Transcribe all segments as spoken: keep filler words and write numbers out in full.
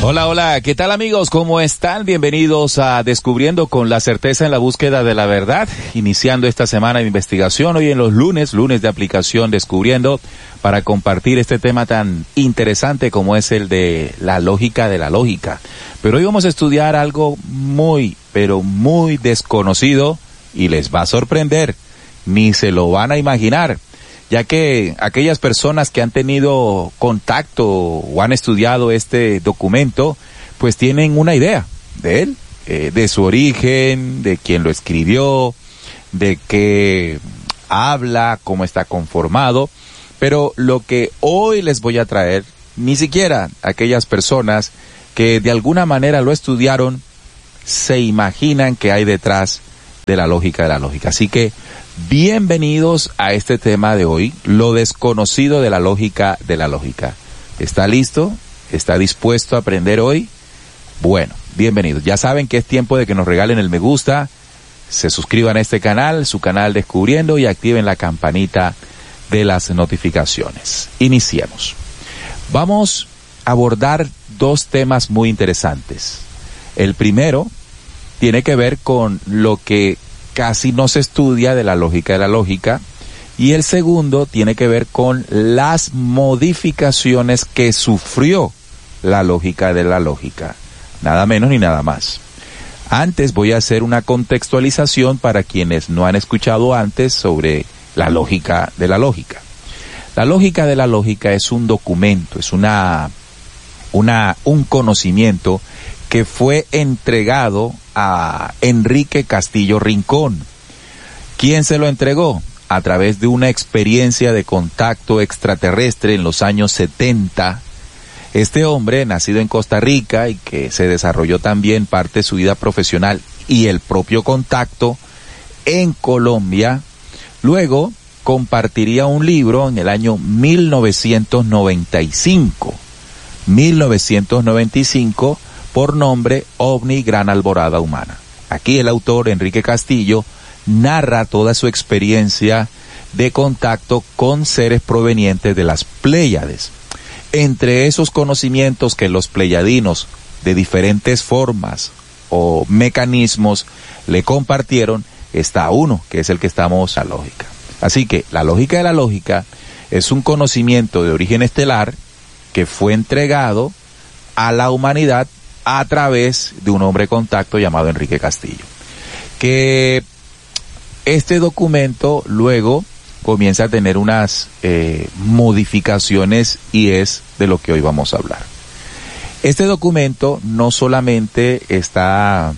Hola, hola, ¿qué tal amigos? ¿Cómo están? Bienvenidos a Descubriendo con la certeza en la búsqueda de la verdad, iniciando esta semana de investigación, hoy en los lunes, lunes de aplicación Descubriendo, para compartir este tema tan interesante como es el de la lógica de la lógica. Pero hoy vamos a estudiar algo muy, pero muy desconocido y les va a sorprender, ni se lo van a imaginar, ya que aquellas personas que han tenido contacto o han estudiado este documento, pues tienen una idea de él, eh, de su origen, de quién lo escribió, de qué habla, cómo está conformado, pero lo que hoy les voy a traer, ni siquiera aquellas personas que de alguna manera lo estudiaron, se imaginan que hay detrás de la lógica de la lógica. Así que, bienvenidos a este tema de hoy, lo desconocido de la lógica de la lógica. ¿Está listo? ¿Está dispuesto a aprender hoy? Bueno, bienvenidos. Ya saben que es tiempo de que nos regalen el me gusta, se suscriban a este canal, su canal Descubriendo, y activen la campanita de las notificaciones. Iniciemos. Vamos a abordar dos temas muy interesantes. El primero tiene que ver con lo que casi no se estudia de la lógica de la lógica, y el segundo tiene que ver con las modificaciones que sufrió la lógica de la lógica, nada menos ni nada más. Antes voy a hacer una contextualización para quienes no han escuchado antes sobre la lógica de la lógica. La lógica de la lógica es un documento, es una, una, un conocimiento que fue entregado a Enrique Castillo Rincón. ¿Quién se lo entregó? A través de una experiencia de contacto extraterrestre en los años setenta. Este hombre, nacido en Costa Rica y que se desarrolló también parte de su vida profesional y el propio contacto en Colombia, luego compartiría un libro en el año mil novecientos noventa y cinco. mil novecientos noventa y cinco por nombre OVNI Gran Alborada Humana. Aquí el autor, Enrique Castillo, narra toda su experiencia de contacto con seres provenientes de las Pléyades. Entre esos conocimientos que los pleyadinos, de diferentes formas o mecanismos, le compartieron, está uno, que es el que estamos a lógica. Así que la lógica de la lógica es un conocimiento de origen estelar que fue entregado a la humanidad a través de un hombre de contacto llamado Enrique Castillo. Que este documento luego comienza a tener unas eh, modificaciones, y es de lo que hoy vamos a hablar. Este documento no solamente está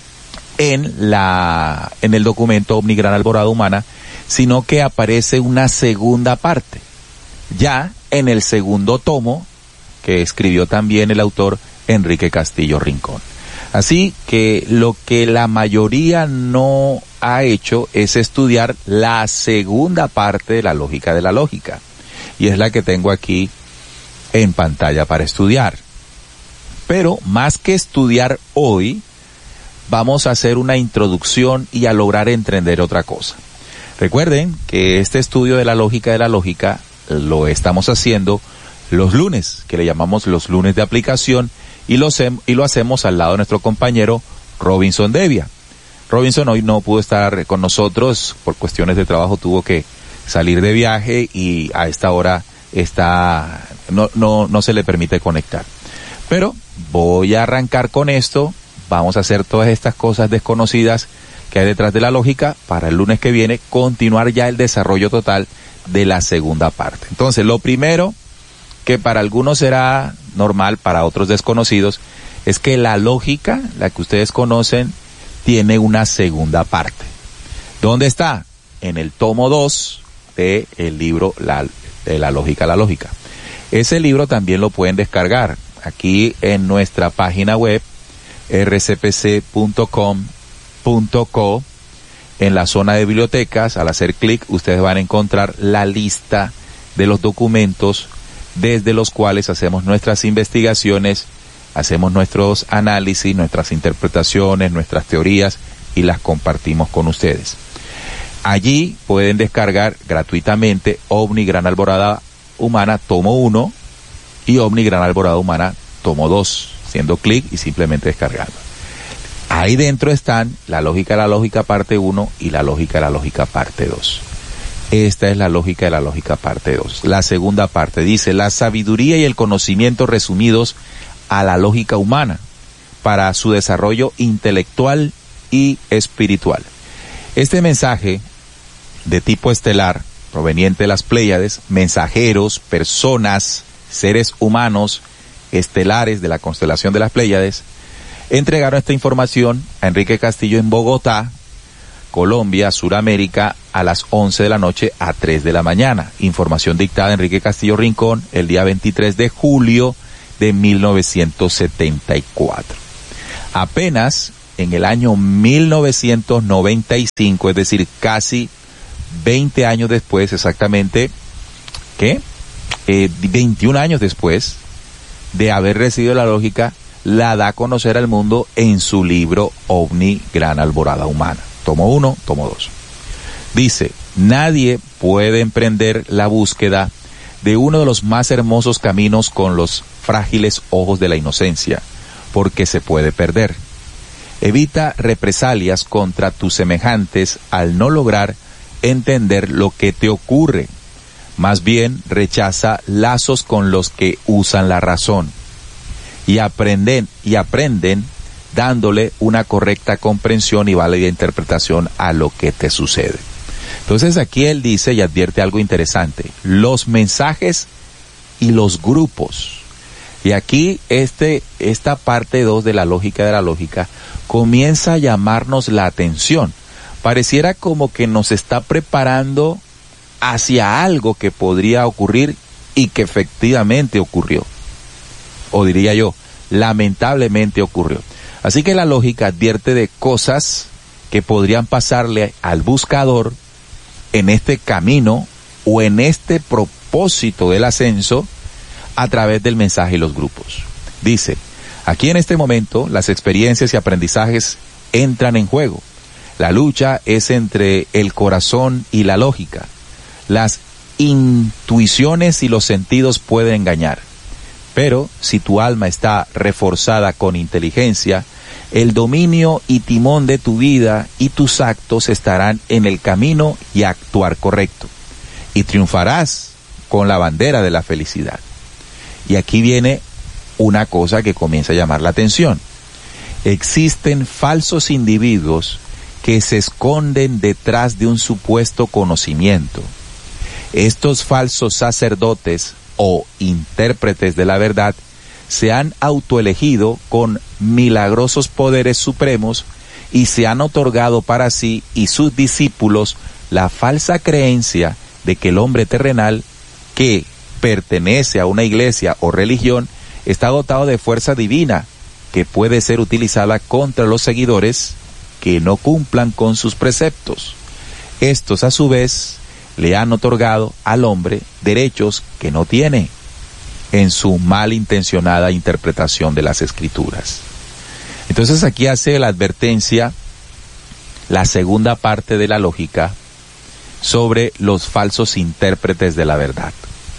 en la en el documento OVNI Gran Alborada Humana, sino que aparece una segunda parte, ya en el segundo tomo que escribió también el autor Enrique Castillo Rincón. Así que lo que la mayoría no ha hecho es estudiar la segunda parte de la lógica de la lógica, y es la que tengo aquí en pantalla para estudiar. Pero más que estudiar hoy, vamos a hacer una introducción y a lograr entender otra cosa. Recuerden que este estudio de la lógica de la lógica lo estamos haciendo los lunes, que le llamamos los lunes de aplicación, y lo, y lo hacemos al lado de nuestro compañero Robinson Devia. Robinson hoy no pudo estar con nosotros por cuestiones de trabajo, tuvo que salir de viaje y a esta hora está no no no se le permite conectar. Pero voy a arrancar con esto, vamos a hacer todas estas cosas desconocidas que hay detrás de la lógica para el lunes que viene continuar ya el desarrollo total de la segunda parte. Entonces, lo primero, que para algunos será normal, para otros desconocidos, es que la lógica, la que ustedes conocen, tiene una segunda parte. ¿Dónde está? En el tomo dos de el libro la, de la lógica, la lógica. Ese libro también lo pueden descargar aquí en nuestra página web, r c p c punto com punto co. En la zona de bibliotecas, al hacer clic, ustedes van a encontrar la lista de los documentos desde los cuales hacemos nuestras investigaciones, hacemos nuestros análisis, nuestras interpretaciones, nuestras teorías y las compartimos con ustedes. Allí pueden descargar gratuitamente OVNI Gran Alborada Humana tomo uno y OVNI Gran Alborada Humana tomo dos. haciendo clic y simplemente descargando. Ahí dentro están la lógica de la lógica parte uno y la lógica de la lógica parte dos. Esta es la lógica de la lógica parte dos. La segunda parte dice, la sabiduría y el conocimiento resumidos a la lógica humana para su desarrollo intelectual y espiritual. Este mensaje de tipo estelar, proveniente de las Pléyades, mensajeros, personas, seres humanos estelares de la constelación de las Pléyades, entregaron esta información a Enrique Castillo en Bogotá, Colombia, Suramérica, a las once de la noche a tres de la mañana. Información dictada a Enrique Castillo Rincón el día veintitrés de julio de mil novecientos setenta y cuatro. Apenas en el año mil novecientos noventa y cinco, es decir, casi veinte años después, exactamente, ¿qué? Eh, veintiún años después de haber recibido la lógica, la da a conocer al mundo en su libro OVNI, Gran Alborada Humana. Tomo uno, tomo dos. Dice, nadie puede emprender la búsqueda de uno de los más hermosos caminos con los frágiles ojos de la inocencia, porque se puede perder. Evita represalias contra tus semejantes al no lograr entender lo que te ocurre. Más bien, rechaza lazos con los que usan la razón y aprenden, y aprenden dándole una correcta comprensión y válida interpretación a lo que te sucede. Entonces aquí él dice y advierte algo interesante, los mensajes y los grupos. Y aquí este, esta parte dos de la lógica de la lógica comienza a llamarnos la atención. Pareciera como que nos está preparando hacia algo que podría ocurrir y que efectivamente ocurrió. O diría yo, lamentablemente ocurrió. Así que la lógica advierte de cosas que podrían pasarle al buscador en este camino o en este propósito del ascenso a través del mensaje y los grupos. Dice, aquí en este momento las experiencias y aprendizajes entran en juego. La lucha es entre el corazón y la lógica. Las intuiciones y los sentidos pueden engañar. Pero si tu alma está reforzada con inteligencia, el dominio y timón de tu vida y tus actos estarán en el camino y actuar correcto. Y triunfarás con la bandera de la felicidad. Y aquí viene una cosa que comienza a llamar la atención. Existen falsos individuos que se esconden detrás de un supuesto conocimiento. Estos falsos sacerdotes o intérpretes de la verdad se han autoelegido con milagrosos poderes supremos y se han otorgado para sí y sus discípulos la falsa creencia de que el hombre terrenal que pertenece a una iglesia o religión está dotado de fuerza divina que puede ser utilizada contra los seguidores que no cumplan con sus preceptos. Estos a su vez le han otorgado al hombre derechos que no tiene en su malintencionada interpretación de las escrituras. Entonces aquí hace la advertencia la segunda parte de la lógica sobre los falsos intérpretes de la verdad.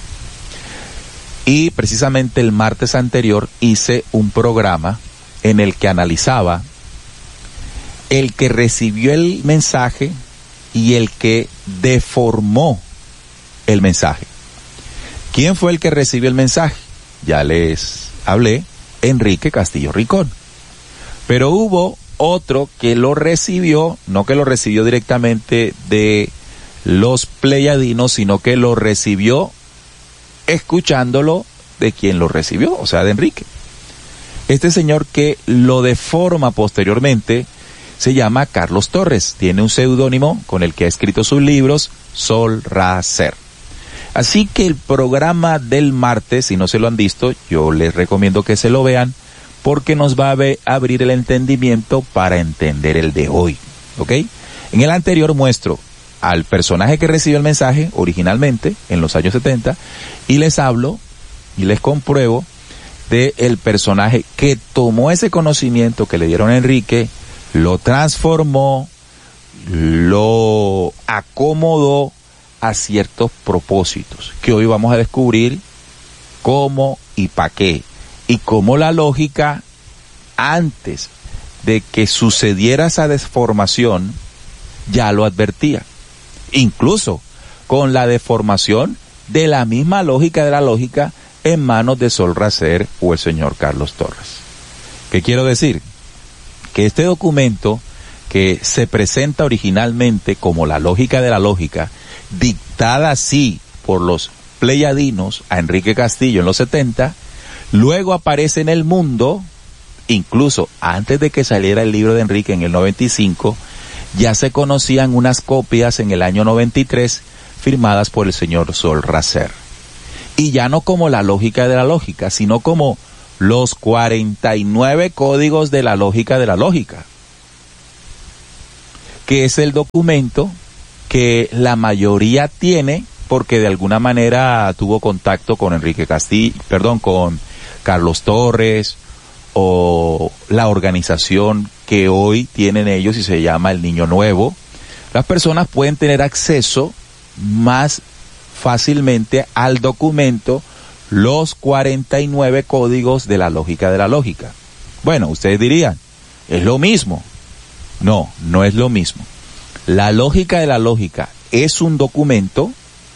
Y precisamente el martes anterior hice un programa en el que analizaba el que recibió el mensaje y el que deformó el mensaje. ¿Quién fue el que recibió el mensaje? Ya les hablé, Enrique Castillo Rincón. Pero hubo otro que lo recibió, no que lo recibió directamente de los pleyadinos, sino que lo recibió escuchándolo de quien lo recibió, o sea, de Enrique. Este señor que lo deforma posteriormente se llama Carlos Torres, tiene un seudónimo con el que ha escrito sus libros, Sol Ra Ser. Así que el programa del martes, si no se lo han visto, yo les recomiendo que se lo vean, porque nos va a abrir el entendimiento para entender el de hoy, ¿ok? En el anterior muestro al personaje que recibió el mensaje originalmente, en los años setenta, y les hablo y les compruebo de el personaje que tomó ese conocimiento que le dieron a Enrique, lo transformó, lo acomodó a ciertos propósitos, que hoy vamos a descubrir cómo y para qué, y cómo la lógica antes de que sucediera esa deformación, ya lo advertía. Incluso con la deformación de la misma lógica de la lógica en manos de Sol Racer o el señor Carlos Torres. ¿Qué quiero decir? Que este documento, que se presenta originalmente como la lógica de la lógica, dictada así por los pleyadinos a Enrique Castillo en los setenta, luego aparece en el mundo, incluso antes de que saliera el libro de Enrique en el noventa y cinco, ya se conocían unas copias en el año noventa y tres firmadas por el señor Sol Racer. Y ya no como la lógica de la lógica, sino como los cuarenta y nueve códigos de la lógica de la lógica, que es el documento que la mayoría tiene porque de alguna manera tuvo contacto con Enrique Castillo, perdón, con Carlos Torres, o la organización que hoy tienen ellos y se llama El Niño Nuevo. Las personas pueden tener acceso más fácilmente al documento Los cuarenta y nueve códigos de la lógica de la lógica. Bueno, ustedes dirían, ¿es lo mismo? No, no es lo mismo. La lógica de la lógica es un documento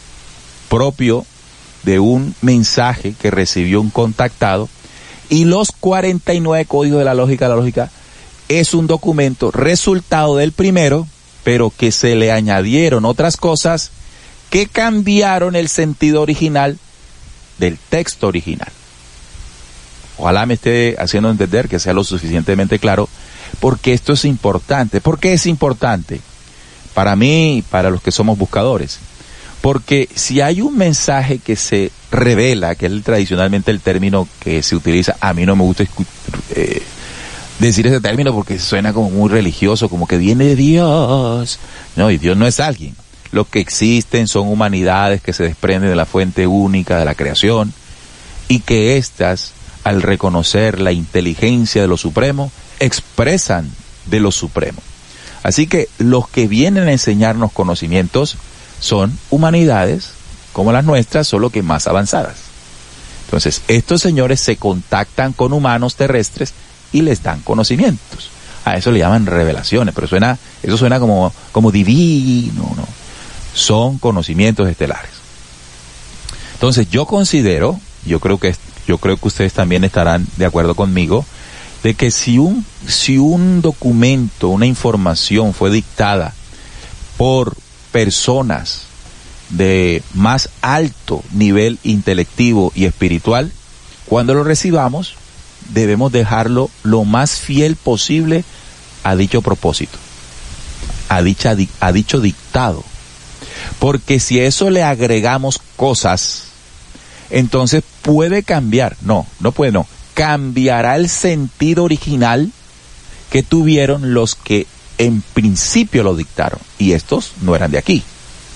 propio de un mensaje que recibió un contactado, y los cuarenta y nueve códigos de la lógica de la lógica es un documento resultado del primero, pero que se le añadieron otras cosas que cambiaron el sentido original del texto original. Ojalá me esté haciendo entender, que sea lo suficientemente claro, porque esto es importante. ¿Por qué es importante? Para mí y para los que somos buscadores. Porque si hay un mensaje que se revela, que es tradicionalmente el término que se utiliza, a mí no me gusta eh, decir ese término porque suena como muy religioso, como que viene de Dios. No, y Dios no es alguien. Lo que existen son humanidades que se desprenden de la fuente única de la creación, y que éstas, al reconocer la inteligencia de lo supremo, expresan de lo supremo. Así que los que vienen a enseñarnos conocimientos son humanidades como las nuestras, solo que más avanzadas. Entonces, estos señores se contactan con humanos terrestres y les dan conocimientos. A eso le llaman revelaciones, pero suena, eso suena como, como divino, ¿no? Son conocimientos estelares. Entonces, yo considero, yo creo que, yo creo que ustedes también estarán de acuerdo conmigo, de que si un, si un documento, una información fue dictada por personas de más alto nivel intelectivo y espiritual, cuando lo recibamos debemos dejarlo lo más fiel posible a dicho propósito, a dicha a dicho dictado, porque si a eso le agregamos cosas, entonces puede cambiar, no, no puede, no, cambiará el sentido original que tuvieron los que en principio lo dictaron, y estos no eran de aquí.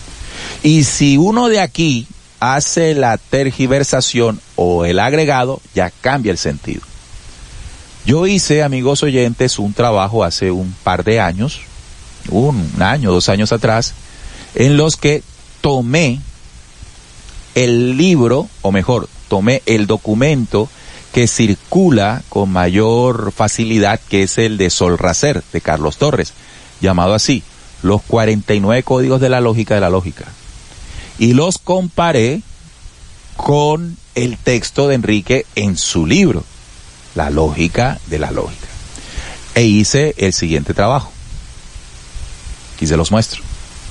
Y si uno de aquí hace la tergiversación o el agregado, ya cambia el sentido. Yo hice, amigos oyentes, un trabajo hace un par de años, un año, dos años atrás, en los que tomé el libro, o mejor, tomé el documento que circula con mayor facilidad, que es el de Sol Racer, de Carlos Torres, llamado así, los cuarenta y nueve códigos de la lógica de la lógica. Y los comparé con el texto de Enrique en su libro, La lógica de la lógica. E hice el siguiente trabajo. Aquí se los muestro.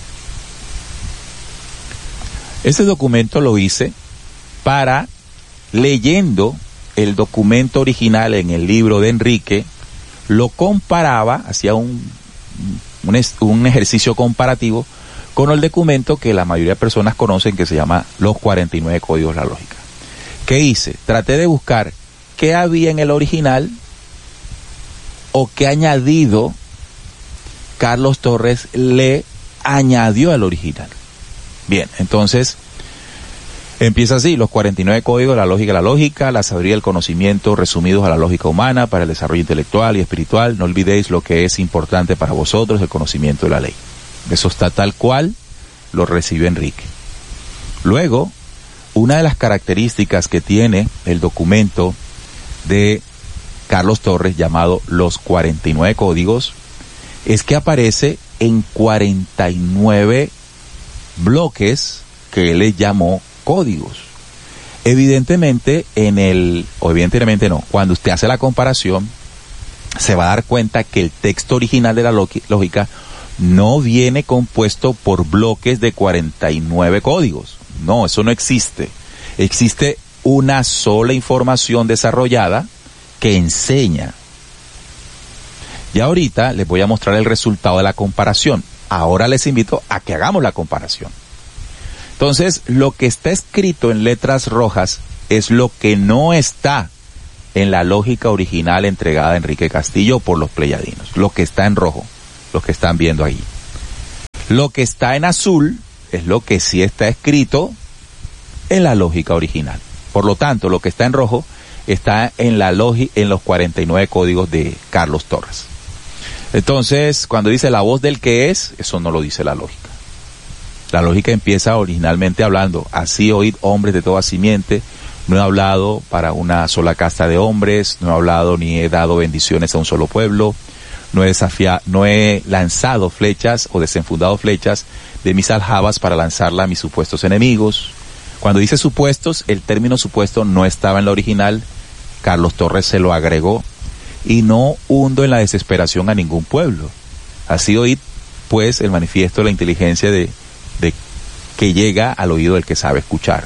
Este documento lo hice para, leyendo el documento original en el libro de Enrique, lo comparaba, hacía un, un, un ejercicio comparativo con el documento que la mayoría de personas conocen, que se llama Los cuarenta y nueve códigos de la lógica. ¿Qué hice? Traté de buscar qué había en el original o qué añadido Carlos Torres le añadió al original. Bien, entonces empieza así: los cuarenta y nueve códigos de la lógica, la lógica, la sabiduría y el conocimiento resumidos a la lógica humana para el desarrollo intelectual y espiritual. No olvidéis lo que es importante para vosotros, el conocimiento de la ley. Eso está tal cual lo recibió Enrique. Luego, una de las características que tiene el documento de Carlos Torres, llamado Los cuarenta y nueve Códigos, es que aparece en cuarenta y nueve bloques que él le llamó códigos. Evidentemente, en el, o evidentemente no, cuando usted hace la comparación, se va a dar cuenta que el texto original de la lógica no viene compuesto por bloques de cuarenta y nueve códigos. No, eso no existe. Existe una sola información desarrollada que enseña. Y ahorita les voy a mostrar el resultado de la comparación. Ahora les invito a que hagamos la comparación. Entonces, lo que está escrito en letras rojas es lo que no está en la lógica original entregada a Enrique Castillo por los pleyadinos. Lo que está en rojo, lo que están viendo ahí. Lo que está en azul es lo que sí está escrito en la lógica original. Por lo tanto, lo que está en rojo está en la logi- en los cuarenta y nueve códigos de Carlos Torres. Entonces, cuando dice la voz del que es, eso no lo dice la lógica. La lógica empieza originalmente hablando, así oíd hombres de toda simiente, no he hablado para una sola casta de hombres, no he hablado ni he dado bendiciones a un solo pueblo, no he desafiado, no he lanzado flechas o desenfundado flechas de mis aljabas para lanzarla a mis supuestos enemigos. Cuando dice supuestos, el término supuesto no estaba en la original, Carlos Torres se lo agregó, y no hundo en la desesperación a ningún pueblo. Así oíd, pues, el manifiesto de la inteligencia de, de que llega al oído del que sabe escuchar.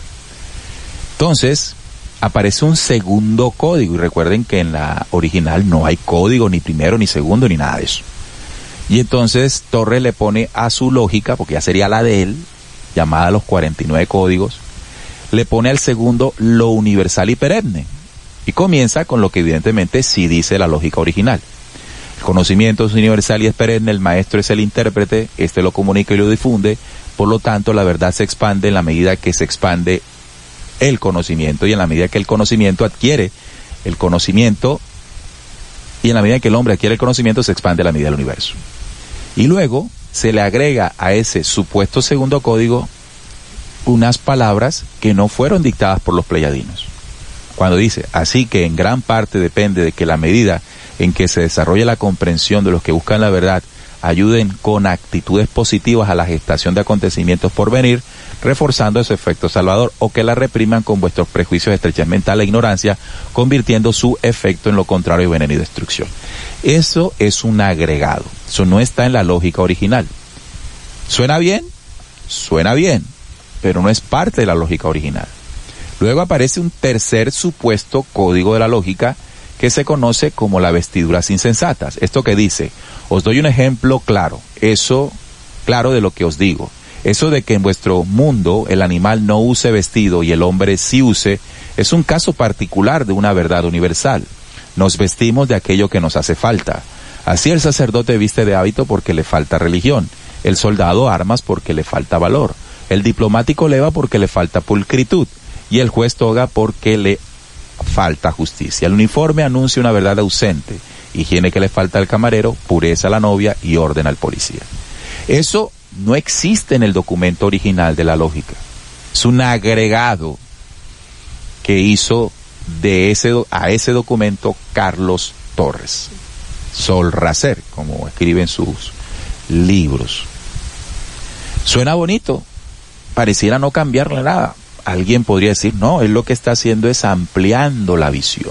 Entonces, aparece un segundo código, y recuerden que en la original no hay código, ni primero, ni segundo, ni nada de eso. Y entonces Torres le pone a su lógica, porque ya sería la de él, llamada los cuarenta y nueve códigos, le pone al segundo lo universal y perenne. Y comienza con lo que evidentemente sí dice la lógica original. El conocimiento es universal y es perenne, el maestro es el intérprete, este lo comunica y lo difunde, por lo tanto la verdad se expande en la medida que se expande el conocimiento, y en la medida que el conocimiento adquiere el conocimiento, y en la medida que el hombre adquiere el conocimiento, se expande la medida del universo. Y luego se le agrega a ese supuesto segundo código unas palabras que no fueron dictadas por los pleyadinos. Cuando dice, así que en gran parte depende de que la medida en que se desarrolle la comprensión de los que buscan la verdad ayuden con actitudes positivas a la gestación de acontecimientos por venir, reforzando su efecto salvador, o que la repriman con vuestros prejuicios, estrechez mental e ignorancia, convirtiendo su efecto en lo contrario, veneno y destrucción. Eso es un agregado, eso no está en la lógica original. ¿Suena bien? Suena bien, pero no es parte de la lógica original. Luego aparece un tercer supuesto código de la lógica que se conoce como las vestiduras insensatas. Esto que dice, os doy un ejemplo claro, eso, claro de lo que os digo. Eso de que en vuestro mundo el animal no use vestido y el hombre sí use, es un caso particular de una verdad universal. Nos vestimos de aquello que nos hace falta. Así el sacerdote viste de hábito porque le falta religión, el soldado armas porque le falta valor, el diplomático leva porque le falta pulcritud, y el juez toga porque le falta justicia. El uniforme anuncia una verdad ausente, higiene que le falta al camarero, pureza a la novia y orden al policía. Eso no existe en el documento original de la lógica. Es un agregado que hizo de ese, a ese documento Carlos Torres Solracer, como escribe en sus libros. Suena bonito, pareciera no cambiarle nada. Alguien podría decir, no, él lo que está haciendo es ampliando la visión.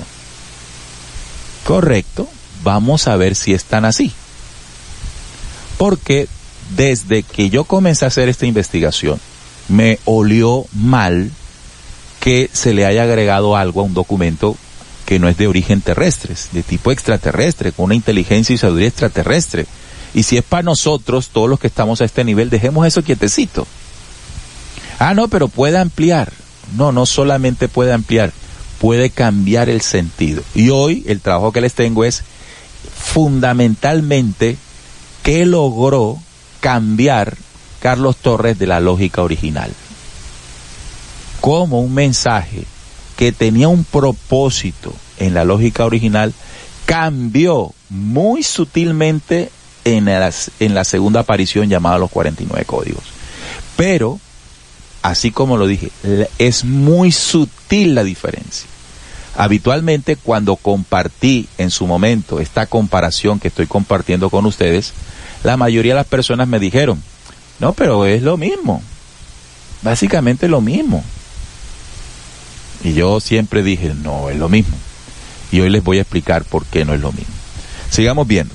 Correcto, vamos a ver si es tan así. Porque desde que yo comencé a hacer esta investigación, me olió mal que se le haya agregado algo a un documento que no es de origen terrestre, de tipo extraterrestre, con una inteligencia y sabiduría extraterrestre. Y si es para nosotros, todos los que estamos a este nivel, dejemos eso quietecito. Ah, no, pero puede ampliar. No, no solamente puede ampliar, puede cambiar el sentido. Y hoy el trabajo que les tengo es fundamentalmente qué logró cambiar Carlos Torres de la lógica original. Cómo un mensaje que tenía un propósito en la lógica original cambió muy sutilmente en la, en la segunda aparición llamada los cuarenta y nueve códigos. Pero así como lo dije, es muy sutil la diferencia. Habitualmente, cuando compartí en su momento esta comparación que estoy compartiendo con ustedes, la mayoría de las personas me dijeron, no, pero es lo mismo, básicamente lo mismo. Y yo siempre dije, no, es lo mismo. Y hoy les voy a explicar por qué no es lo mismo. Sigamos viendo.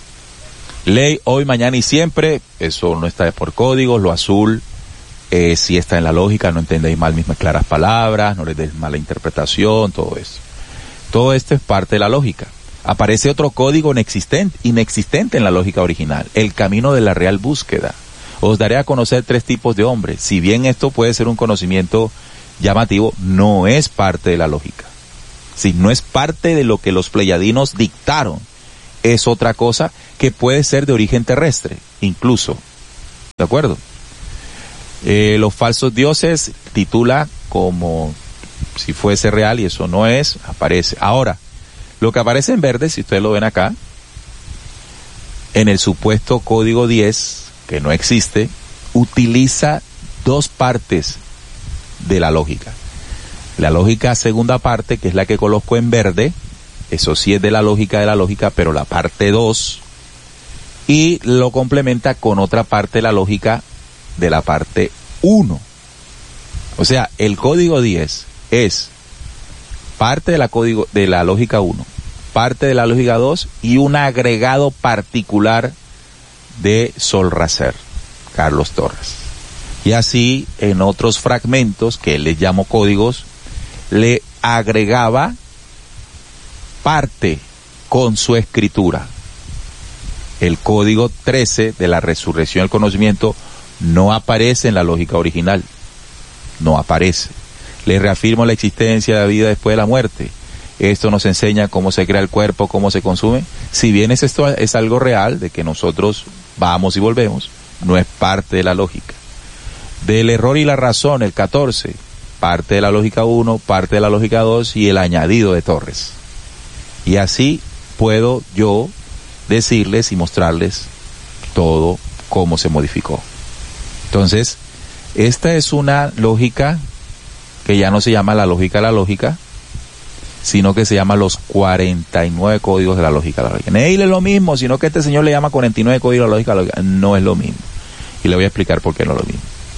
Ley hoy, mañana y siempre, eso no está por códigos, lo azul eh, sí está en la lógica, no entendéis mal mis claras palabras, no les des mala interpretación, todo eso. Todo esto es parte de la lógica. Aparece otro código inexistente, inexistente en la lógica original, el camino de la real búsqueda. Os daré a conocer tres tipos de hombres. Si bien esto puede ser un conocimiento llamativo, no es parte de la lógica. Si no es parte de lo que los pleyadinos dictaron, es otra cosa que puede ser de origen terrestre, incluso. ¿De acuerdo? Eh, los falsos dioses titula como si fuese real y eso no es, aparece. Ahora, lo que aparece en verde, si ustedes lo ven acá, en el supuesto código diez, que no existe, utiliza dos partes de la lógica. La lógica segunda parte, que es la que coloco en verde, eso sí es de la lógica de la lógica, pero la parte dos, y lo complementa con otra parte de la lógica de la parte uno. O sea, el código diez es parte de la código de la lógica uno, parte de la lógica dos y un agregado particular de Sol Racer, Carlos Torres. Y así en otros fragmentos que les llamo códigos, le agregaba parte con su escritura. El código trece de la resurrección del conocimiento no aparece en la lógica original, no aparece. Le reafirmo la existencia de la vida después de la muerte. Esto nos enseña cómo se crea el cuerpo, cómo se consume. Si bien es esto es algo real, de que nosotros vamos y volvemos, no es parte de la lógica. Del error y la razón, el catorce, parte de la lógica uno, parte de la lógica dos y el añadido de Torres. Y así puedo yo decirles y mostrarles todo cómo se modificó. Entonces, esta es una lógica que ya no se llama la lógica de la lógica, sino que se llama los cuarenta y nueve códigos de la lógica de la lógica. Neil es lo mismo, sino que este señor le llama cuarenta y nueve códigos de la lógica de la lógica. No es lo mismo. Y le voy a explicar por qué no es lo mismo.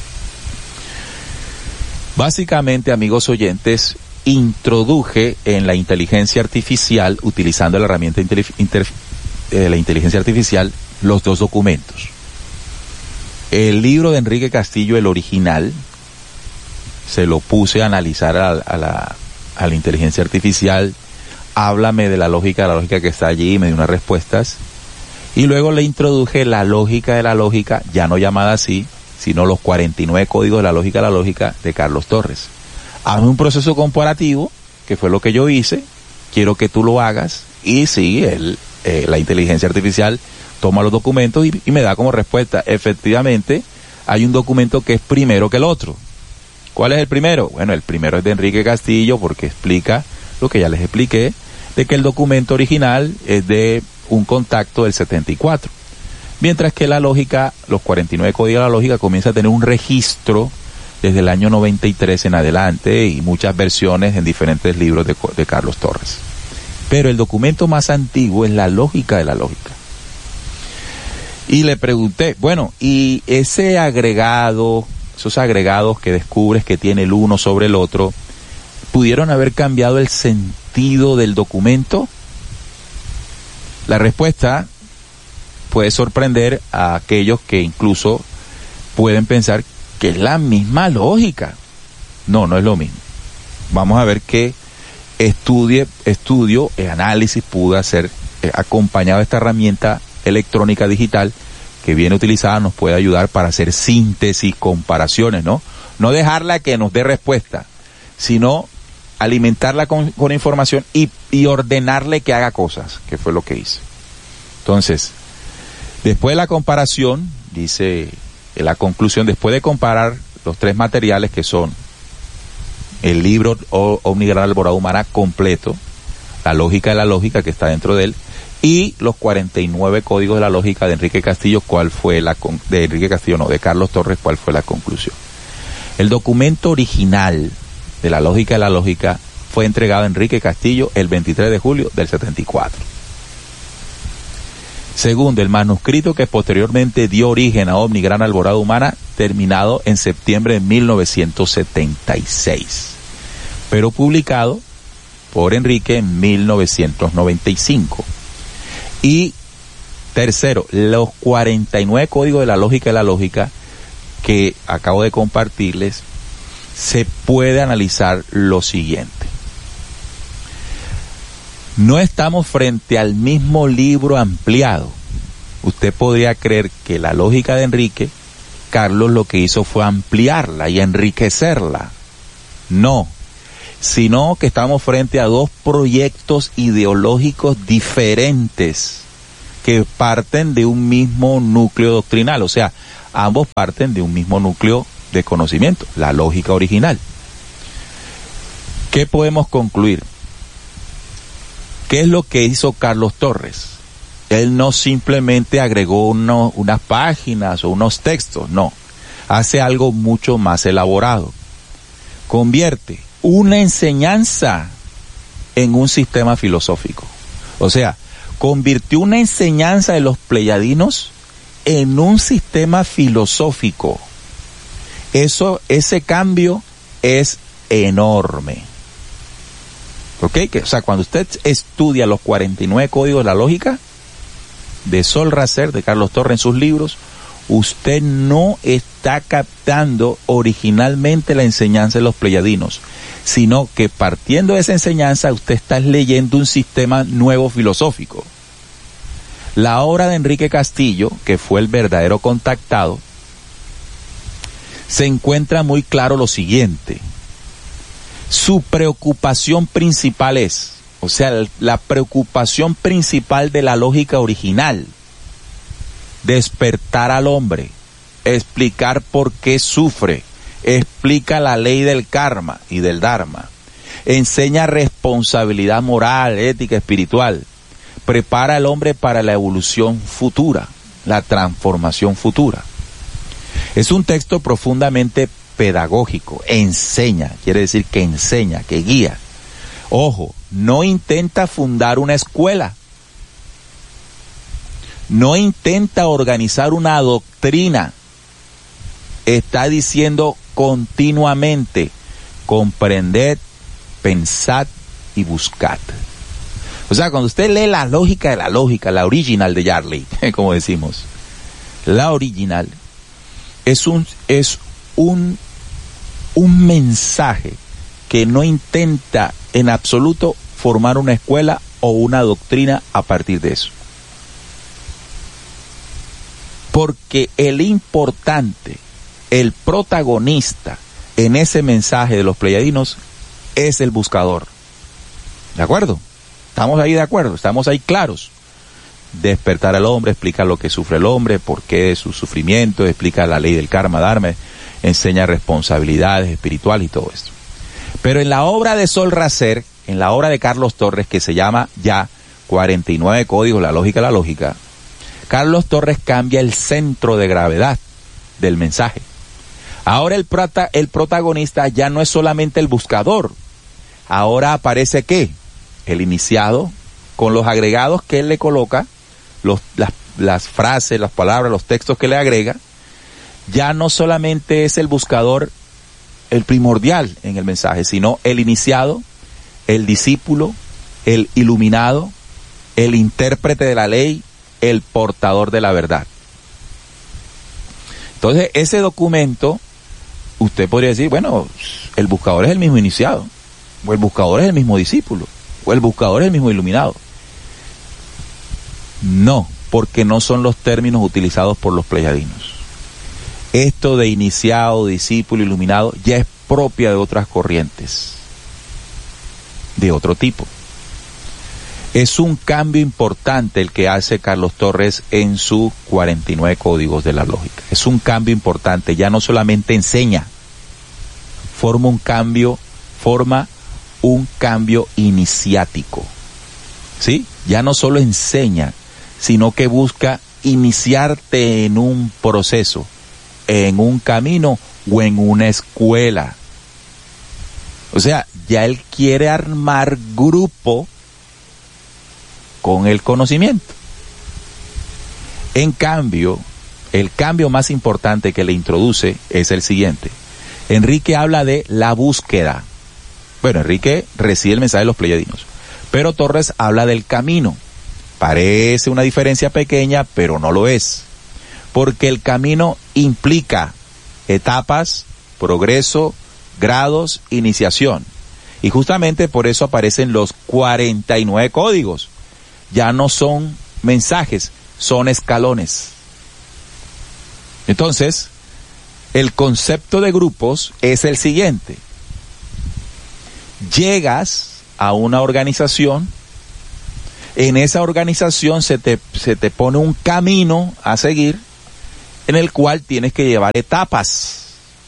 Básicamente, amigos oyentes, introduje en la inteligencia artificial, utilizando la herramienta de inter, eh, la inteligencia artificial, los dos documentos. El libro de Enrique Castillo, el original, se lo puse a analizar a, a, la, a la inteligencia artificial. Háblame de la lógica, de la lógica que está allí, me dio unas respuestas. Y luego le introduje la lógica de la lógica, ya no llamada así, sino los cuarenta y nueve códigos de la lógica de la lógica de Carlos Torres. Hazme un proceso comparativo, que fue lo que yo hice, quiero que tú lo hagas, y sí, el, eh, la inteligencia artificial toma los documentos y, y me da como respuesta, efectivamente, hay un documento que es primero que el otro. ¿Cuál es el primero? Bueno, el primero es de Enrique Castillo, porque explica lo que ya les expliqué, de que el documento original es de un contacto del setenta y cuatro. Mientras que la lógica, los cuarenta y nueve códigos de la lógica, comienza a tener un registro desde el año noventa y tres en adelante y muchas versiones en diferentes libros de, de Carlos Torres. Pero el documento más antiguo es la lógica de la lógica. Y le pregunté, bueno, y ese agregado, esos agregados que descubres que tiene el uno sobre el otro, ¿pudieron haber cambiado el sentido del documento? La respuesta puede sorprender a aquellos que incluso pueden pensar que es la misma lógica. No, no es lo mismo. Vamos a ver qué estudie, estudio y análisis pudo hacer eh, acompañado de esta herramienta electrónica digital que viene utilizada, nos puede ayudar para hacer síntesis, comparaciones, ¿no? No dejarla que nos dé respuesta, sino alimentarla con, con información y, y ordenarle que haga cosas, que fue lo que hice. Entonces, después de la comparación, dice la conclusión, después de comparar los tres materiales que son el libro Omnigran Alborada Humana completo, la lógica de la lógica que está dentro de él, y los cuarenta y nueve códigos de la lógica de Enrique Castillo, ¿cuál fue la, de Enrique Castillo no, de Carlos Torres, cuál fue la conclusión? El documento original de la lógica de la lógica fue entregado a Enrique Castillo el veintitrés de julio del setenta y cuatro. Segundo, el manuscrito que posteriormente dio origen a OVNI Gran Alborada Humana, terminado en septiembre de mil novecientos setenta y seis, pero publicado por Enrique en mil novecientos noventa y cinco. Y tercero, los cuarenta y nueve códigos de la lógica y la lógica que acabo de compartirles, se puede analizar lo siguiente. No estamos frente al mismo libro ampliado. Usted podría creer que la lógica de Enrique, Carlos lo que hizo fue ampliarla y enriquecerla. No, sino que estamos frente a dos proyectos ideológicos diferentes que parten de un mismo núcleo doctrinal, o sea, ambos parten de un mismo núcleo de conocimiento, la lógica original. ¿Qué podemos concluir? ¿Qué es lo que hizo Carlos Torres? Él no simplemente agregó uno, unas páginas o unos textos, no. Hace algo mucho más elaborado. Convierte una enseñanza en un sistema filosófico. O sea, convirtió una enseñanza de los pleyadinos en un sistema filosófico. Eso, ese cambio es enorme. ¿Ok? Que, o sea, cuando usted estudia los cuarenta y nueve códigos de la lógica de Sol Racer, de Carlos Torres en sus libros, usted no está captando originalmente la enseñanza de los pleyadinos, sino que partiendo de esa enseñanza usted está leyendo un sistema nuevo filosófico. La obra de Enrique Castillo, que fue el verdadero contactado, se encuentra muy claro lo siguiente. Su preocupación principal es, o sea, la preocupación principal de la lógica original, despertar al hombre, explicar por qué sufre, explica la ley del karma y del dharma, enseña responsabilidad moral, ética, espiritual, prepara al hombre para la evolución futura, la transformación futura. Es un texto profundamente pedagógico, enseña, quiere decir que enseña, que guía. Ojo, no intenta fundar una escuela, no intenta organizar una doctrina, está diciendo continuamente, comprended, pensad y buscad. O sea, cuando usted lee la lógica de la lógica, la original de Yarley, como decimos, la original, es un, es un, un mensaje que no intenta en absoluto formar una escuela o una doctrina a partir de eso. Porque el importante, el protagonista en ese mensaje de los pleyadinos es el buscador. ¿De acuerdo? Estamos ahí de acuerdo, estamos ahí claros. Despertar al hombre, explica lo que sufre el hombre, por qué es su sufrimiento, explica la ley del karma, dharma, enseña responsabilidades espirituales y todo esto. Pero en la obra de Sol Racer, en la obra de Carlos Torres, que se llama ya cuarenta y nueve códigos, la lógica, la lógica, Carlos Torres cambia el centro de gravedad del mensaje. Ahora el, prota, el protagonista ya no es solamente el buscador, ahora aparece ¿qué? El iniciado, con los agregados que él le coloca, los, las, las frases, las palabras, los textos que le agrega. Ya no solamente es el buscador el primordial en el mensaje, sino el iniciado, el discípulo, el iluminado, el intérprete de la ley, el portador de la verdad. Entonces, ese documento, usted podría decir, bueno, el buscador es el mismo iniciado, o el buscador es el mismo discípulo, o el buscador es el mismo iluminado. No, porque no son los términos utilizados por los pleyadinos. Esto de iniciado, discípulo, iluminado, ya es propia de otras corrientes, de otro tipo. Es un cambio importante el que hace Carlos Torres en sus cuarenta y nueve códigos de la lógica. Es un cambio importante, ya no solamente enseña, forma un cambio, forma un cambio iniciático. ¿Sí? Ya no solo enseña, sino que busca iniciarte en un proceso, en un camino o en una escuela. O sea, ya él quiere armar grupo con el conocimiento. En cambio, el cambio más importante que le introduce es el siguiente. Enrique habla de la búsqueda. Bueno, Enrique recibe el mensaje de los pleyadinos, pero Torres habla del camino. Parece una diferencia pequeña, pero no lo es. Porque el camino implica etapas, progreso, grados, iniciación. Y justamente por eso aparecen los cuarenta y nueve códigos. Ya no son mensajes, son escalones. Entonces, el concepto de grupos es el siguiente. Llegas a una organización, en esa organización se te, se te pone un camino a seguir, en el cual tienes que llevar etapas,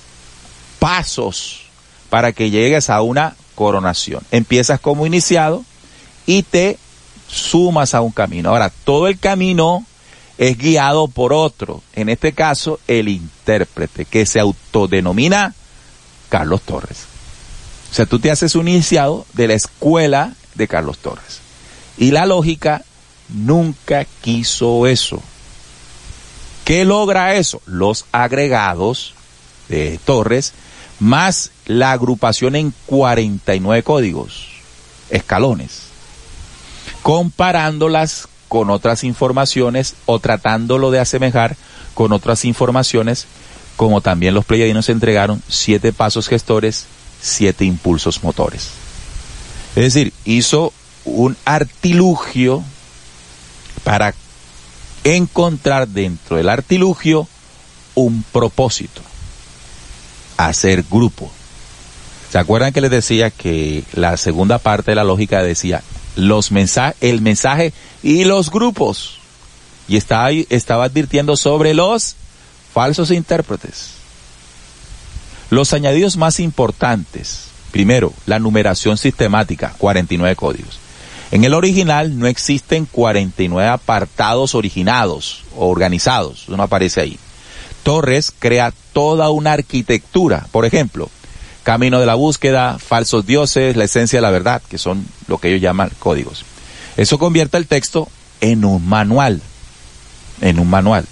pasos, para que llegues a una coronación. Empiezas como iniciado y te sumas a un camino. Ahora, todo el camino es guiado por otro, en este caso el intérprete, que se autodenomina Carlos Torres. O sea, tú te haces un iniciado de la escuela de Carlos Torres. Y la lógica nunca quiso eso. ¿Qué logra eso? Los agregados de Torres, más la agrupación en cuarenta y nueve códigos, escalones, comparándolas con otras informaciones o tratándolo de asemejar con otras informaciones, como también los pleyadinos entregaron siete pasos gestores, siete impulsos motores. Es decir, hizo un artilugio para encontrar dentro del artilugio un propósito, hacer grupo. ¿Se acuerdan que les decía que la segunda parte de la lógica decía los mensajes, el mensaje y los grupos? Y estaba, estaba advirtiendo sobre los falsos intérpretes. Los añadidos más importantes. Primero, la numeración sistemática, cuarenta y nueve códigos. En el original no existen cuarenta y nueve apartados originados o organizados, eso no aparece ahí. Torres crea toda una arquitectura, por ejemplo, camino de la búsqueda, falsos dioses, la esencia de la verdad, que son lo que ellos llaman códigos. Eso convierte el texto en un manual, en un manual.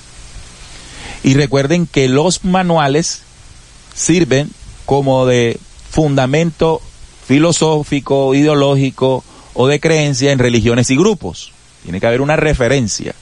Y recuerden que los manuales sirven como de fundamento filosófico, ideológico o de creencia en religiones y grupos. Tiene que haber una referencia.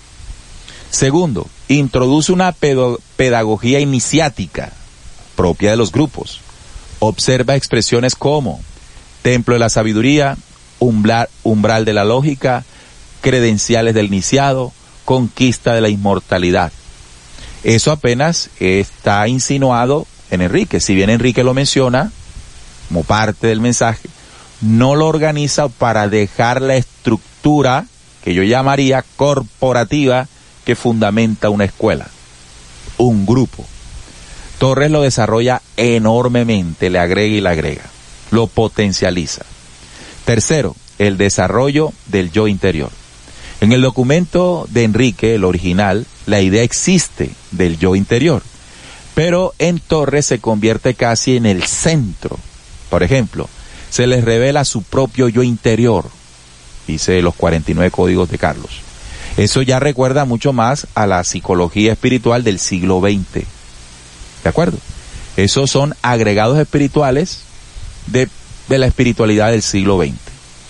Segundo, introduce una pedagogía iniciática propia de los grupos. Observa expresiones como templo de la sabiduría, umbral, umbral de la lógica, credenciales del iniciado, conquista de la inmortalidad. Eso apenas está insinuado en Enrique. Si bien Enrique lo menciona como parte del mensaje, no lo organiza para dejar la estructura que yo llamaría corporativa que fundamenta una escuela, un grupo. Torres lo desarrolla enormemente, le agrega y le agrega, lo potencializa. Tercero, el desarrollo del yo interior. En el documento de Enrique, el original, la idea existe del yo interior, pero en Torres se convierte casi en el centro. Por ejemplo, se les revela su propio yo interior, dice los cuarenta y nueve códigos de Carlos. Eso ya recuerda mucho más a la psicología espiritual del siglo veinte. ¿De acuerdo? Esos son agregados espirituales de, de la espiritualidad del siglo veinte.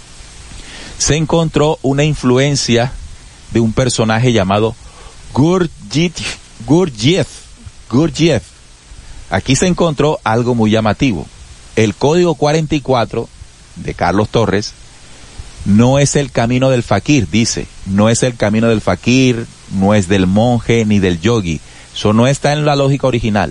Se encontró una influencia de un personaje llamado Gurdjieff. Gurdjieff. Gurdjieff. Aquí se encontró algo muy llamativo. El código cuarenta y cuatro de Carlos Torres no es el camino del fakir, dice. No es el camino del fakir, no es del monje ni del yogi. Eso no está en la lógica original.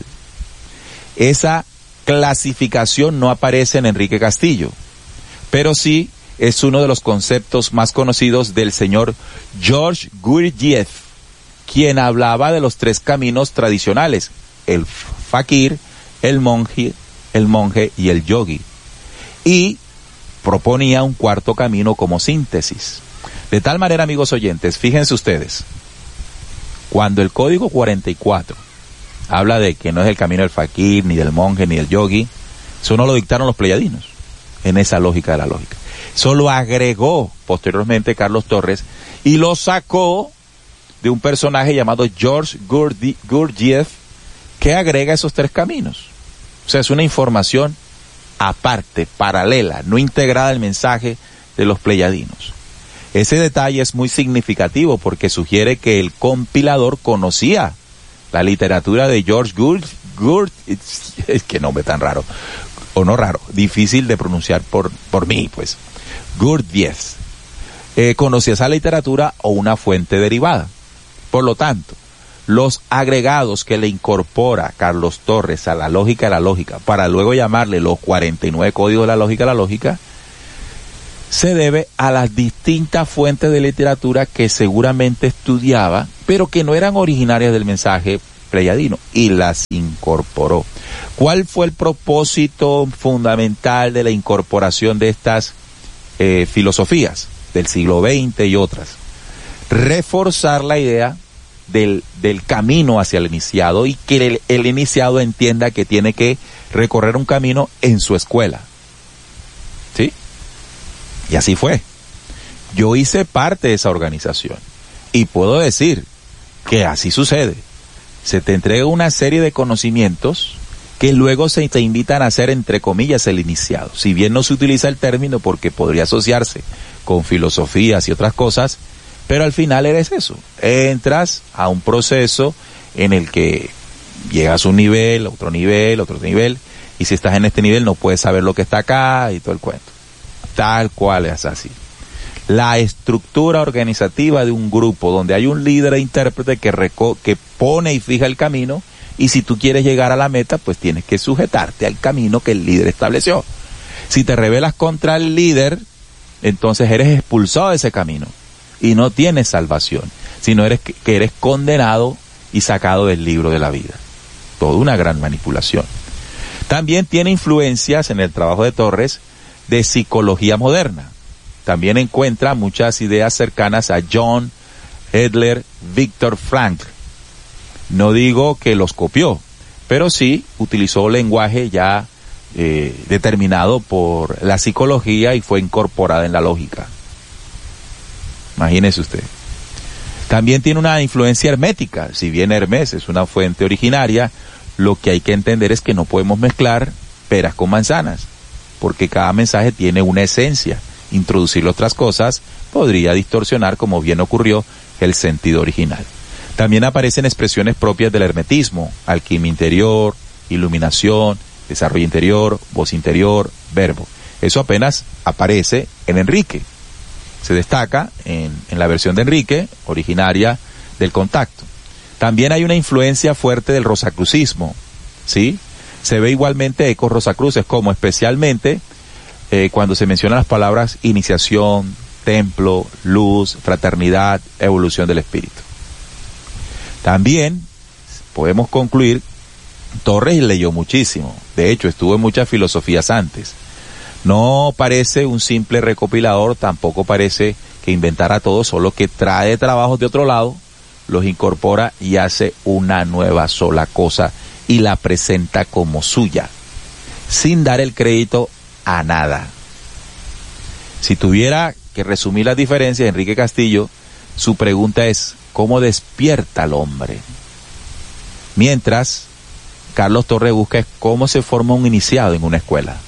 Esa clasificación no aparece en Enrique Castillo, pero sí es uno de los conceptos más conocidos del señor George Gurdjieff, quien hablaba de los tres caminos tradicionales, el fakir, el monje, el monje y el yogi, y proponía un cuarto camino como síntesis. De tal manera, amigos oyentes, fíjense ustedes, cuando el código cuarenta y cuatro habla de que no es el camino del fakir, ni del monje, ni del yogi, Eso no lo dictaron los pleyadinos, en esa lógica de la lógica. Eso lo agregó posteriormente Carlos Torres y lo sacó de un personaje llamado George Gurdjieff, que agrega esos tres caminos. O sea, es una información aparte, paralela, no integrada al mensaje de los pleyadinos. Ese detalle es muy significativo porque sugiere que el compilador conocía la literatura de George Gurd, Gurd, es que nombre tan raro, o no raro, difícil de pronunciar por, por mí, pues. Gurdjieff. Eh, conocía esa literatura o una fuente derivada. Por lo tanto, los agregados que le incorpora Carlos Torres a la lógica de la lógica, para luego llamarle los cuarenta y nueve códigos de la lógica de la lógica, se debe a las distintas fuentes de literatura que seguramente estudiaba, pero que no eran originarias del mensaje pleyadino, y las incorporó. ¿Cuál fue el propósito fundamental de la incorporación de estas eh, filosofías del siglo veinte y otras? Reforzar la idea del, del camino hacia el iniciado y que el, el iniciado entienda que tiene que recorrer un camino en su escuela. ¿Sí? Y así fue. Yo hice parte de esa organización y puedo decir que así sucede. Se te entrega una serie de conocimientos que luego se te invitan a hacer, entre comillas, el iniciado. Si bien no se utiliza el término porque podría asociarse con filosofías y otras cosas, pero al final eres eso. Entras a un proceso en el que llegas a un nivel, otro nivel, otro nivel, y si estás en este nivel no puedes saber lo que está acá y todo el cuento. Tal cual es así. La estructura organizativa de un grupo donde hay un líder e intérprete que, reco- que pone y fija el camino, y si tú quieres llegar a la meta, pues tienes que sujetarte al camino que el líder estableció. Si te rebelas contra el líder, entonces eres expulsado de ese camino y no tienes salvación, sino eres que eres condenado y sacado del libro de la vida. Toda una gran manipulación. También tiene influencias en el trabajo de Torres de psicología moderna. También encuentra muchas ideas cercanas a John Adler, Viktor Frankl. No digo que los copió, pero sí utilizó lenguaje ya eh, determinado por la psicología y fue incorporada en la lógica. Imagínese usted. También tiene una influencia hermética. Si bien Hermes es una fuente originaria, lo que hay que entender es que no podemos mezclar peras con manzanas, porque cada mensaje tiene una esencia. Introducirle otras cosas podría distorsionar, como bien ocurrió, el sentido original. También aparecen expresiones propias del hermetismo: alquimia interior, iluminación, desarrollo interior, voz interior, verbo. Eso apenas aparece en Enrique. Se destaca en, en la versión de Enrique, originaria del Contacto. También hay una influencia fuerte del rosacrucismo, ¿sí? Se ve igualmente ecos rosacruces, como especialmente eh, cuando se mencionan las palabras iniciación, templo, luz, fraternidad, evolución del espíritu. También podemos concluir, Torres leyó muchísimo. De hecho, estuvo en muchas filosofías antes. No parece un simple recopilador, tampoco parece que inventara todo, solo que trae trabajos de otro lado, los incorpora y hace una nueva sola cosa y la presenta como suya, sin dar el crédito a nada. Si tuviera que resumir las diferencias, Enrique Castillo, su pregunta es: ¿cómo despierta al hombre? Mientras, Carlos Torres busca es cómo se forma un iniciado en una escuela.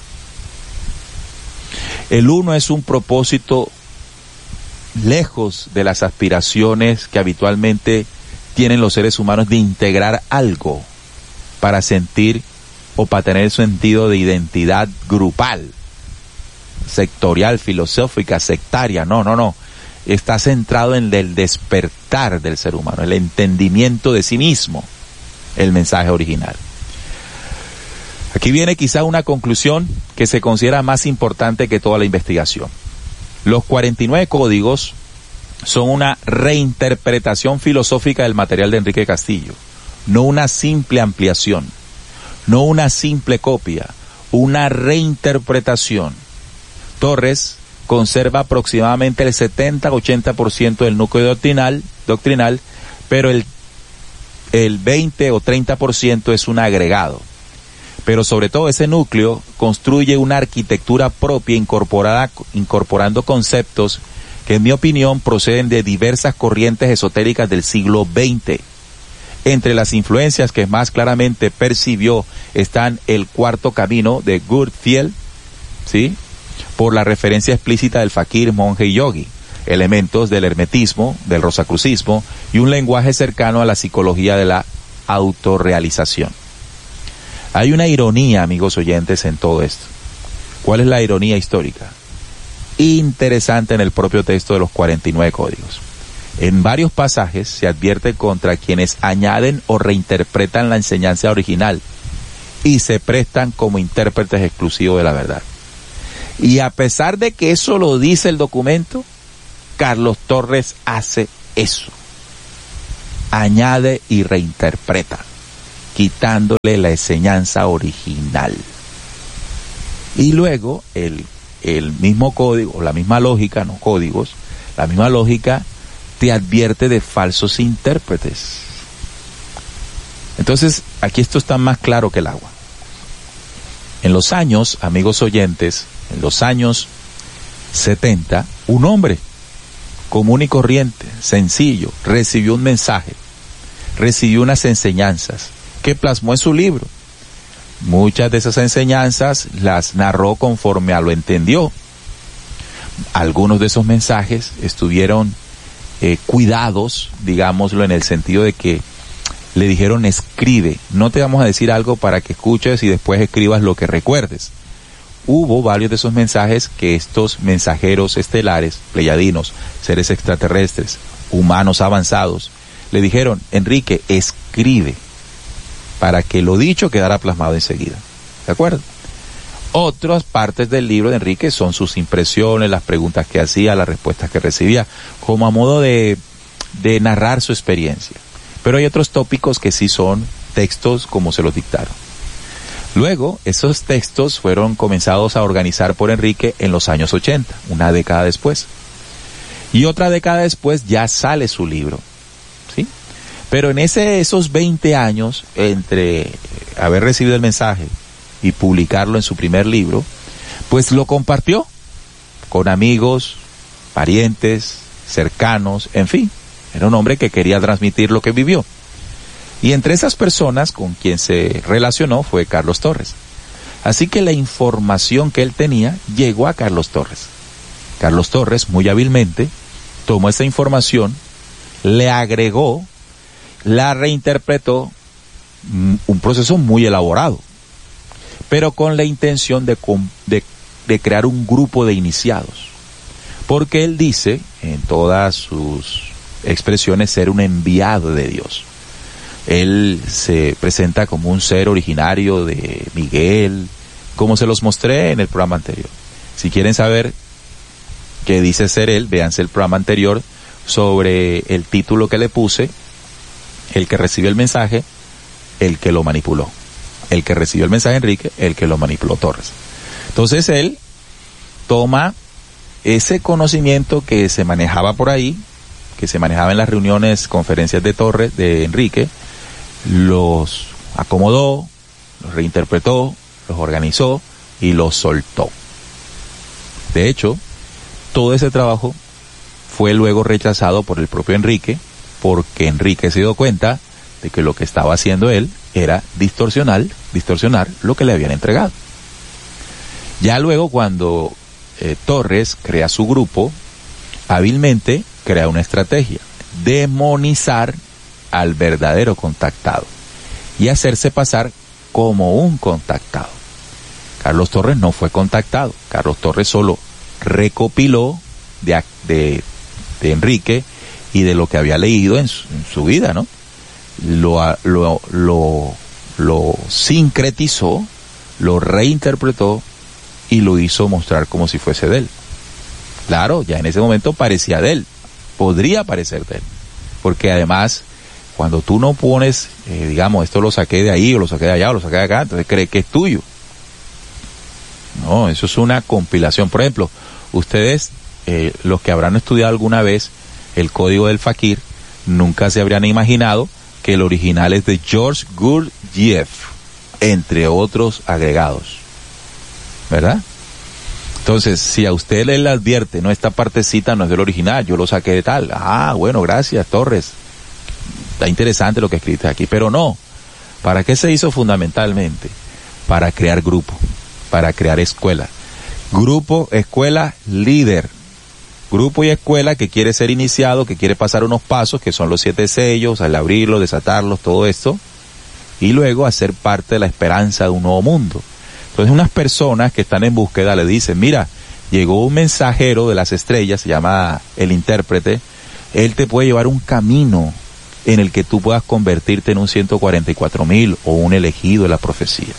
El uno es un propósito lejos de las aspiraciones que habitualmente tienen los seres humanos de integrar algo para sentir o para tener sentido de identidad grupal, sectorial, filosófica, sectaria. No, no, no. Está centrado en el despertar del ser humano, el entendimiento de sí mismo, el mensaje original. Aquí viene quizá una conclusión que se considera más importante que toda la investigación. Los cuarenta y nueve códigos son una reinterpretación filosófica del material de Enrique Castillo, no una simple ampliación, no una simple copia, una reinterpretación. Torres conserva aproximadamente el setenta a ochenta por ciento del núcleo doctrinal, doctrinal, pero el, el veinte o treinta por ciento es un agregado. Pero sobre todo ese núcleo construye una arquitectura propia incorporada, incorporando conceptos que en mi opinión proceden de diversas corrientes esotéricas del siglo veinte. Entre las influencias que más claramente percibió están el Cuarto Camino de Gurdjieff, ¿sí?, por la referencia explícita del fakir, monje y yogi, elementos del hermetismo, del rosacrucismo y un lenguaje cercano a la psicología de la autorrealización. Hay una ironía, amigos oyentes, en todo esto. ¿Cuál es la ironía histórica? Interesante en el propio texto de los cuarenta y nueve códigos. En varios pasajes se advierte contra quienes añaden o reinterpretan la enseñanza original y se prestan como intérpretes exclusivos de la verdad. Y a pesar de que eso lo dice el documento, Carlos Torres hace eso. Añade y reinterpreta, quitándole la enseñanza original. Y luego el, el mismo código, la misma lógica, no códigos, la misma lógica te advierte de falsos intérpretes. Entonces, aquí esto está más claro que el agua. En los años, amigos oyentes, en los años setenta, un hombre común y corriente, sencillo, recibió un mensaje, recibió unas enseñanzas que plasmó en su libro. Muchas de esas enseñanzas las narró conforme a lo entendió. Algunos de esos mensajes estuvieron eh, cuidados, digámoslo, en el sentido de que le dijeron escribe, no te vamos a decir algo para que escuches y después escribas lo que recuerdes. Hubo varios de esos mensajes que estos mensajeros estelares, pleyadinos, seres extraterrestres, humanos avanzados, le dijeron, Enrique, escribe, para que lo dicho quedara plasmado enseguida. ¿De acuerdo? Otras partes del libro de Enrique son sus impresiones, las preguntas que hacía, las respuestas que recibía, como a modo de, de narrar su experiencia. Pero hay otros tópicos que sí son textos como se los dictaron. Luego, esos textos fueron comenzados a organizar por Enrique en los años ochenta, una década después. Y otra década después ya sale su libro, ¿sí? Pero en ese, esos veinte años, entre haber recibido el mensaje y publicarlo en su primer libro, pues lo compartió con amigos, parientes, cercanos, en fin. Era un hombre que quería transmitir lo que vivió. Y entre esas personas con quien se relacionó fue Carlos Torres. Así que la información que él tenía llegó a Carlos Torres. Carlos Torres, muy hábilmente, tomó esa información, le agregó, la reinterpretó, un proceso muy elaborado, pero con la intención de, de, de crear un grupo de iniciados. Porque él dice, en todas sus expresiones, ser un enviado de Dios. Él se presenta como un ser originario de Miguel, como se los mostré en el programa anterior. Si quieren saber qué dice ser él, véanse el programa anterior sobre el título que le puse, el que recibió el mensaje, el que lo manipuló. El que recibió el mensaje Enrique, el que lo manipuló Torres. Entonces él toma ese conocimiento que se manejaba por ahí, que se manejaba en las reuniones, conferencias de Torres, de Enrique, los acomodó, los reinterpretó, los organizó y los soltó. De hecho, todo ese trabajo fue luego rechazado por el propio Enrique, porque Enrique se dio cuenta de que lo que estaba haciendo él era distorsionar, distorsionar lo que le habían entregado. Ya luego, cuando eh, Torres crea su grupo, hábilmente crea una estrategia: demonizar al verdadero contactado y hacerse pasar como un contactado. Carlos Torres no fue contactado. Carlos Torres solo recopiló de, de, de Enrique y de lo que había leído en su, en su vida, ¿no? Lo, lo, lo, lo sincretizó, lo reinterpretó y lo hizo mostrar como si fuese de él. Claro, ya en ese momento parecía de él, podría parecer de él, porque además, cuando tú no pones, eh, digamos, esto lo saqué de ahí, o lo saqué de allá, o lo saqué de acá, entonces cree que es tuyo. No, eso es una compilación. Por ejemplo, ustedes, eh, los que habrán estudiado alguna vez el código del fakir, nunca se habrían imaginado que el original es de George Gurdjieff. entre otros agregados, ¿verdad? Entonces, si a usted le advierte, no, esta partecita no es del original, yo lo saqué de tal, ah, bueno, gracias, Torres, está interesante lo que escribiste aquí, pero no, ¿para qué se hizo fundamentalmente? Para crear grupo, para crear escuela. Grupo, escuela, líder. Grupo y escuela que quiere ser iniciado, que quiere pasar unos pasos, que son los siete sellos, al abrirlos, desatarlos, todo esto, y luego hacer parte de la esperanza de un nuevo mundo. Entonces unas personas que están en búsqueda le dicen, mira, llegó un mensajero de las estrellas, se llama el intérprete, él te puede llevar un camino en el que tú puedas convertirte en un ciento cuarenta y cuatro mil o un elegido de la profecía.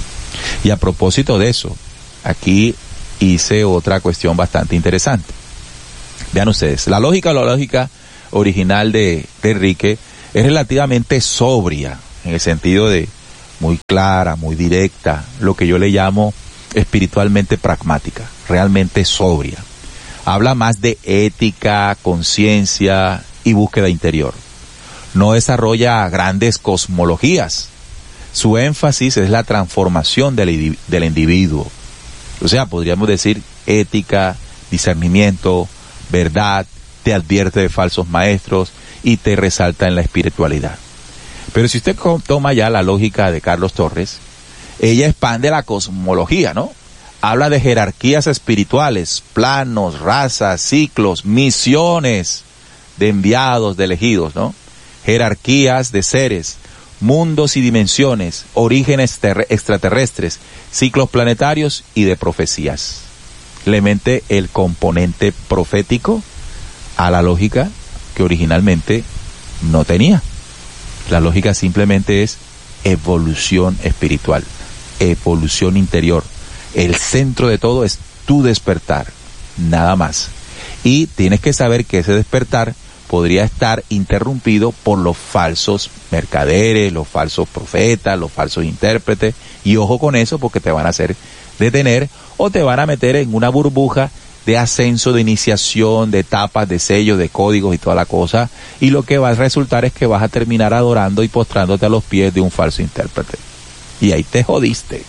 Y a propósito de eso, aquí hice otra cuestión bastante interesante. Vean ustedes, la lógica, la lógica original de, de Enrique es relativamente sobria, en el sentido de muy clara, muy directa, lo que yo le llamo espiritualmente pragmática, realmente sobria. Habla más de ética, conciencia y búsqueda interior. No desarrolla grandes cosmologías. Su énfasis es la transformación del, del individuo. O sea, podríamos decir ética, discernimiento, verdad, te advierte de falsos maestros y te resalta en la espiritualidad. Pero si usted toma ya la lógica de Carlos Torres, ella expande la cosmología, ¿no? Habla de jerarquías espirituales, planos, razas, ciclos, misiones de enviados, de elegidos, ¿no? Jerarquías de seres, mundos y dimensiones, orígenes extraterrestres, ciclos planetarios y de profecías. Le mete el componente profético a la lógica que originalmente no tenía. La lógica simplemente es evolución espiritual, evolución interior. El centro de todo es tu despertar, nada más. Y tienes que saber que ese despertar podría estar interrumpido por los falsos mercaderes, los falsos profetas, los falsos intérpretes. Y ojo con eso, porque te van a hacer detener o te van a meter en una burbuja de ascenso, de iniciación, de etapas, de sellos, de códigos y toda la cosa. Y lo que va a resultar es que vas a terminar adorando y postrándote a los pies de un falso intérprete. Y ahí te jodiste.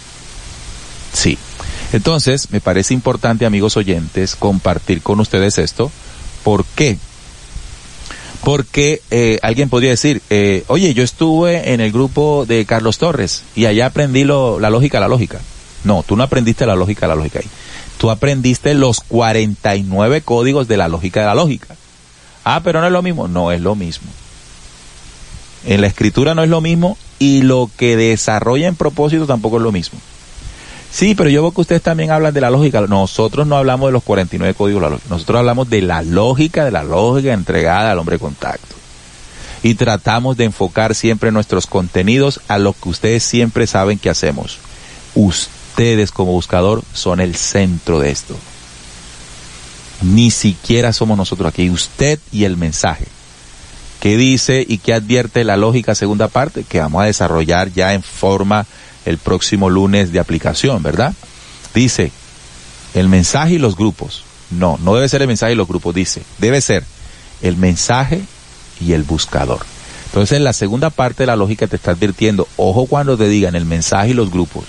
Sí. Entonces, me parece importante, amigos oyentes, compartir con ustedes esto. ¿Por qué? Porque eh, alguien podría decir, eh, oye, yo estuve en el grupo de Carlos Torres y allá aprendí lo, la lógica, la lógica. No, tú no aprendiste la lógica, la lógica ahí. Tú aprendiste los cuarenta y nueve códigos de la lógica de la lógica. Ah, pero no es lo mismo. No es lo mismo. En la escritura no es lo mismo y lo que desarrolla en propósito tampoco es lo mismo. Sí, pero yo veo que ustedes también hablan de la lógica. Nosotros no hablamos de los cuarenta y nueve códigos de la lógica. Nosotros hablamos de la lógica, de la lógica entregada al hombre de contacto. Y tratamos de enfocar siempre nuestros contenidos a lo que ustedes siempre saben que hacemos. Ustedes como buscador son el centro de esto. Ni siquiera somos nosotros aquí. Usted y el mensaje. ¿Qué dice y qué advierte la lógica segunda parte? Que vamos a desarrollar ya en forma el próximo lunes de aplicación, ¿verdad? Dice, el mensaje y los grupos. No, no debe ser el mensaje y los grupos, dice. Debe ser el mensaje y el buscador. Entonces, en la segunda parte de la lógica te está advirtiendo, ojo cuando te digan el mensaje y los grupos.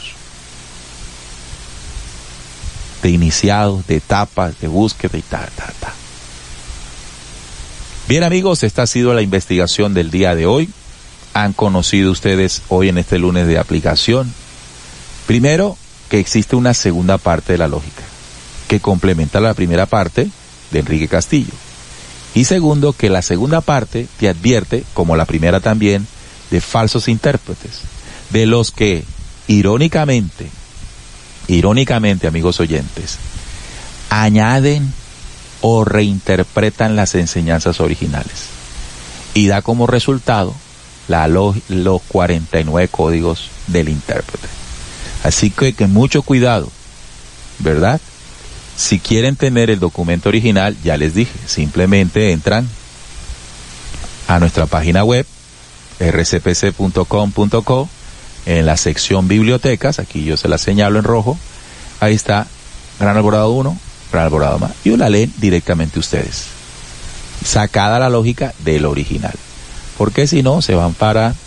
De iniciados, de etapas, de búsqueda y ta, ta, ta. Bien, amigos, esta ha sido la investigación del día de hoy. Han conocido ustedes hoy en este lunes de aplicación. Primero, que existe una segunda parte de la lógica, que complementa la primera parte de Enrique Castillo. Y segundo, que la segunda parte te advierte, como la primera también, de falsos intérpretes, de los que, irónicamente, irónicamente, amigos oyentes, añaden o reinterpretan las enseñanzas originales. Y da como resultado La, los cuarenta y nueve códigos del intérprete. Así que, que mucho cuidado, ¿verdad? Si quieren tener el documento original, ya les dije, simplemente entran a nuestra página web, r c p c punto com punto co, en la sección bibliotecas, aquí yo se la señalo en rojo, ahí está, Gran Alborado uno, Gran Alborado más, y la leen directamente ustedes. Sacada la lógica del original. Porque si no, se van para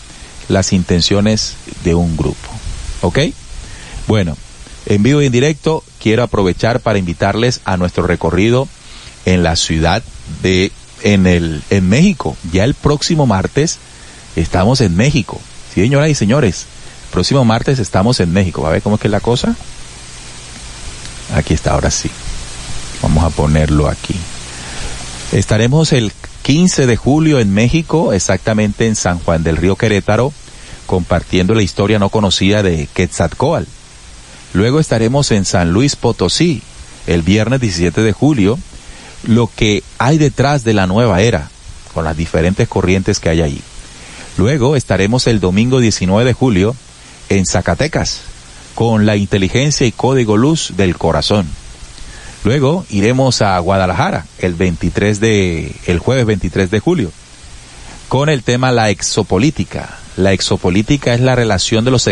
las intenciones de un grupo. ¿Ok? Bueno, en vivo y en directo quiero aprovechar para invitarles a nuestro recorrido en la ciudad de, en el, en México. Ya el próximo martes estamos en México. Sí, señoras y señores, el próximo martes estamos en México. ¿Va a ver cómo es que es la cosa? Aquí está, ahora sí. Vamos a ponerlo aquí. Estaremos el quince de julio en México, exactamente en San Juan del Río Querétaro, compartiendo la historia no conocida de Quetzalcóatl. Luego estaremos en San Luis Potosí, el viernes diecisiete de julio, lo que hay detrás de la nueva era, con las diferentes corrientes que hay allí. Luego estaremos el domingo diecinueve de julio en Zacatecas, con la inteligencia y código luz del corazón. Luego iremos a Guadalajara el veintitrés de, el jueves veintitrés de julio, con el tema la exopolítica. La exopolítica es la relación de los